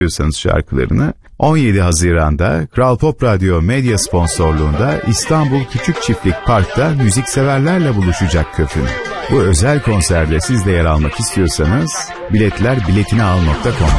istiyorsanız şarkılarını 17 Haziran'da Kral Pop Radyo medya sponsorluğunda İstanbul Küçük Çiftlik Park'ta müzikseverlerle buluşacak Köfün. Bu özel konserde siz de yer almak istiyorsanız biletler biletinaal.com.